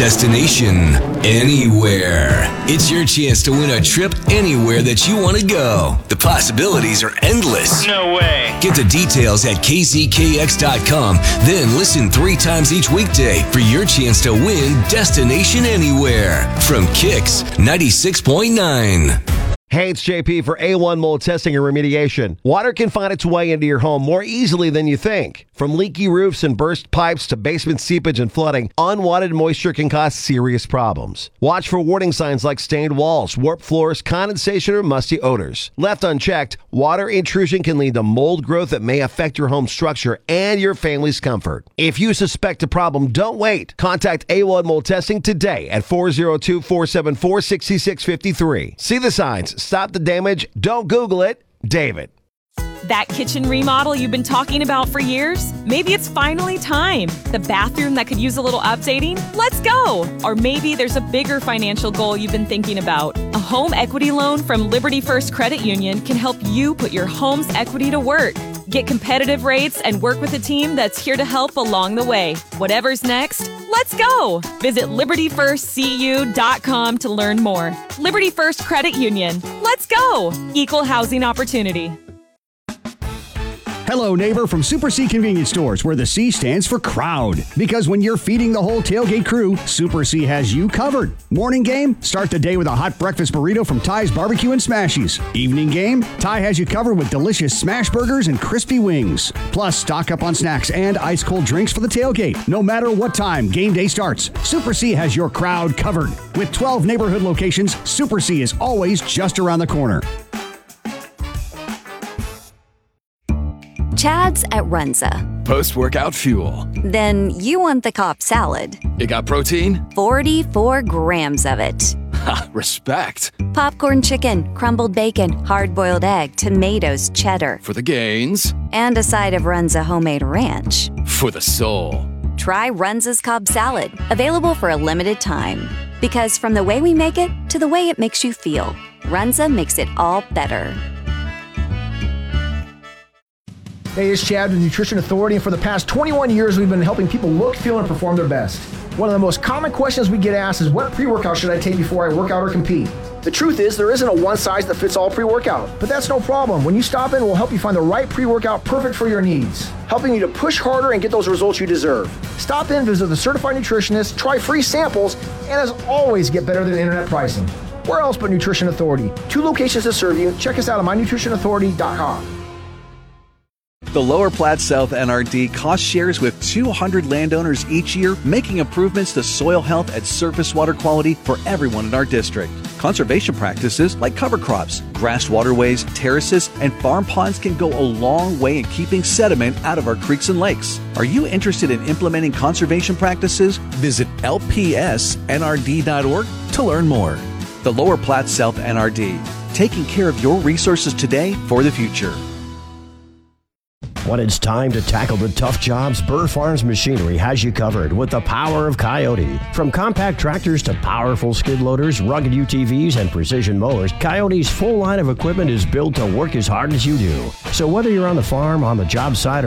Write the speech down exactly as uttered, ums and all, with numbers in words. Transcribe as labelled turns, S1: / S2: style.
S1: Destination Anywhere. It's your chance to win a trip anywhere that you want to go. The possibilities are endless.
S2: No way.
S1: Get the details at K Z K X dot com. Then listen three times each weekday for your chance to win Destination Anywhere from Kicks ninety-six point nine.
S3: Hey, it's J P for A one Mold Testing and Remediation. Water can find its way into your home more easily than you think. From leaky roofs and burst pipes to basement seepage and flooding, unwanted moisture can cause serious problems. Watch for warning signs like stained walls, warped floors, condensation, or musty odors. Left unchecked, water intrusion can lead to mold growth that may affect your home structure and your family's comfort. If you suspect a problem, don't wait. Contact A one Mold Testing today at four oh two, four seven four, six six five three. See the signs. Stop the damage. Don't Google it. David.
S4: That kitchen remodel you've been talking about for years? Maybe it's finally time. The bathroom that could use a little updating? Let's go! Or maybe there's a bigger financial goal you've been thinking about. A home equity loan from Liberty First Credit Union can help you put your home's equity to work. Get competitive rates and work with a team that's here to help along the way. Whatever's next, let's go! Visit liberty first c u dot com to learn more. Liberty First Credit Union. Let's go! Equal housing opportunity.
S5: Hello, neighbor from Super C Convenience Stores, where the C stands for crowd. Because when you're feeding the whole tailgate crew, Super C has you covered. Morning game? Start the day with a hot breakfast burrito from Ty's Barbecue and Smashies. Evening game? Ty has you covered with delicious smash burgers and crispy wings. Plus, stock up on snacks and ice cold drinks for the tailgate. No matter what time game day starts, Super C has your crowd covered. With twelve neighborhood locations, Super C is always just around the corner.
S6: Chad's at Runza.
S7: Post-workout fuel.
S6: Then you want the Cobb salad.
S7: You got protein?
S6: forty-four grams of it.
S7: Ha, respect.
S6: Popcorn chicken, crumbled bacon, hard-boiled egg, tomatoes, cheddar.
S7: For the gains.
S6: And a side of Runza homemade ranch.
S7: For the soul.
S6: Try Runza's Cobb salad, available for a limited time. Because from the way we make it to the way it makes you feel, Runza makes it all better.
S8: Hey, it's Chad with Nutrition Authority, and for the past twenty-one years, we've been helping people look, feel, and perform their best. One of the most common questions we get asked is, what pre-workout should I take before I work out or compete? The truth is, there isn't a one-size-that-fits-all pre-workout, but that's no problem. When you stop in, we'll help you find the right pre-workout perfect for your needs, helping you to push harder and get those results you deserve. Stop in, visit the certified nutritionist, try free samples, and as always, get better than internet pricing. Where else but Nutrition Authority? Two locations to serve you. Check us out at my nutrition authority dot com.
S9: The Lower Platte South N R D cost shares with two hundred landowners each year, making improvements to soil health and surface water quality for everyone in our district. Conservation practices like cover crops, grass waterways, terraces, and farm ponds can go a long way in keeping sediment out of our creeks and lakes. Are you interested in implementing conservation practices? Visit L P S N R D dot org to learn more. The Lower Platte South N R D, taking care of your resources today for the future.
S10: When it's time to tackle the tough jobs, Burr Farms Machinery has you covered with the power of Coyote. From compact tractors to powerful skid loaders, rugged U T Vs, and precision mowers, Coyote's full line of equipment is built to work as hard as you do. So whether you're on the farm, on the job site,